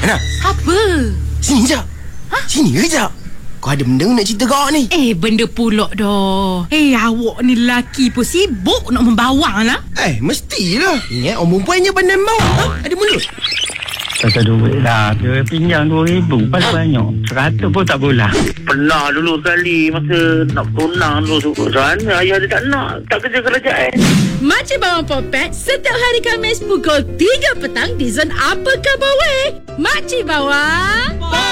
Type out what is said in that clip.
Ana, Apa? sini je. Sini kejap. Kau ada benda nak cerita kau ni? Benda pulak dah. Awak ni lelaki pun sibuk nak membawang lah. Mestilah. Ingat orang perempuan je pandai bawa. Ada mulut. Pasal duit lah. Dia pinjam 2,000. Pasal banyak. 100 pun tak boleh. Pernah dulu sekali masa nak tunang dulu. Sana ayah dia tak nak. Tak kerja kerajaan. Makcik Bawang Popet setiap hari Khamis pukul 3 petang di Zon Apa Khabar Weh. Makcik Bawang